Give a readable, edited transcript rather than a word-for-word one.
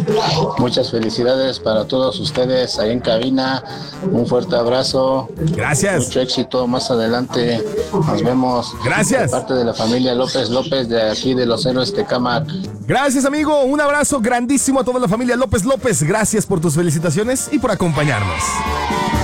Muchas felicidades para todos ustedes ahí en cabina. Un fuerte abrazo. Gracias. Mucho éxito más adelante. Nos vemos. Gracias. De parte de la familia López López de aquí de Los Héroes Tecámac. Gracias, amigo. Un abrazo grandísimo a toda la familia López López. Gracias por tus felicitaciones y por acompañarnos.